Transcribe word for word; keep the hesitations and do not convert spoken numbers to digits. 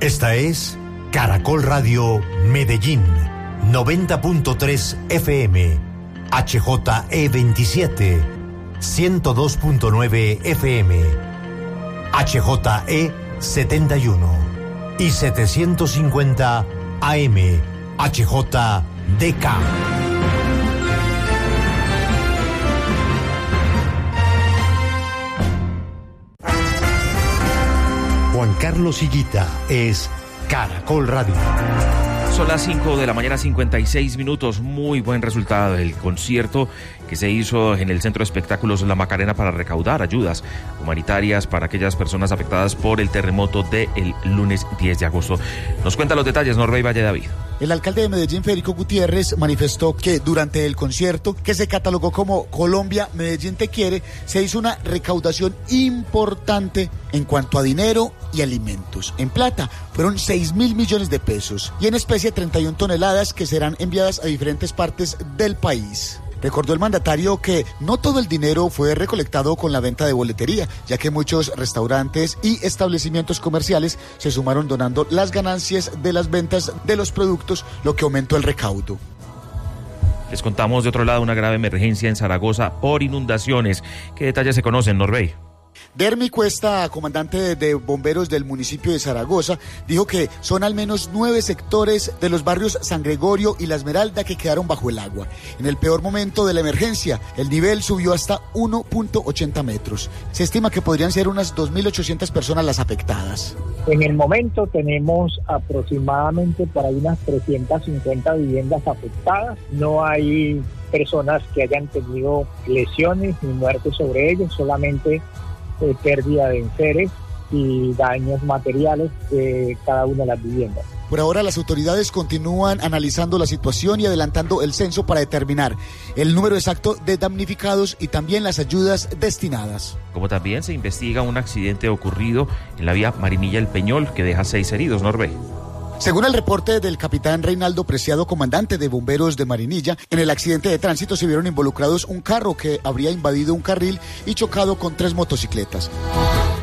Esta es Caracol Radio Medellín, noventa punto tres F M, H J E veintisiete, ciento dos punto nueve F M, H J E setenta y uno y setecientos cincuenta A M, H J D K. Juan Carlos Higuita es Caracol Radio. Son las cinco de la mañana, cincuenta y seis minutos. Muy buen resultado del concierto que se hizo en el Centro de Espectáculos La Macarena para recaudar ayudas humanitarias para aquellas personas afectadas por el terremoto del lunes diez de agosto. Nos cuenta los detalles Norbey Valle David. El alcalde de Medellín, Federico Gutiérrez, manifestó que durante el concierto, que se catalogó como Colombia, Medellín te quiere, se hizo una recaudación importante en cuanto a dinero y alimentos. En plata fueron seis mil millones de pesos y en especie treinta y una toneladas que serán enviadas a diferentes partes del país. Recordó el mandatario que no todo el dinero fue recolectado con la venta de boletería, ya que muchos restaurantes y establecimientos comerciales se sumaron donando las ganancias de las ventas de los productos, lo que aumentó el recaudo. Les contamos de otro lado una grave emergencia en Zaragoza por inundaciones. ¿Qué detalles se conocen, Norbey? Dermi Cuesta, comandante de bomberos del municipio de Zaragoza, dijo que son al menos nueve sectores de los barrios San Gregorio y La Esmeralda que quedaron bajo el agua. En el peor momento de la emergencia, el nivel subió hasta uno punto ochenta metros. Se estima que podrían ser unas dos mil ochocientas personas las afectadas. En el momento tenemos aproximadamente por ahí unas trescientas cincuenta viviendas afectadas. No hay personas que hayan tenido lesiones ni muertes sobre ellos, solamente Eh, pérdida de enseres y daños materiales de cada una de las viviendas. Por ahora las autoridades continúan analizando la situación y adelantando el censo para determinar el número exacto de damnificados y también las ayudas destinadas. Como también se investiga un accidente ocurrido en la vía Marinilla-El Peñol que deja seis heridos, Norbey. Según el reporte del capitán Reinaldo Preciado, comandante de bomberos de Marinilla, en el accidente de tránsito se vieron involucrados un carro que habría invadido un carril y chocado con tres motocicletas.